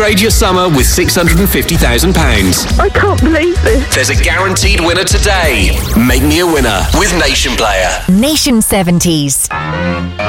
Upgrade your summer with £650,000. I can't believe this. There's a guaranteed winner today. Make me a winner with Nation Player. Nation 70s.